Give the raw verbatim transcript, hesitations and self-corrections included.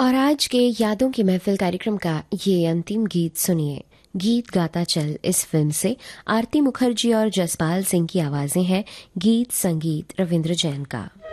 और आज के यादों की महफिल कार्यक्रम का ये अंतिम गीत सुनिए। गीत गाता चल इस फिल्म से आरती मुखर्जी और जसपाल सिंह की आवाजें हैं। गीत संगीत रविंद्र जैन का।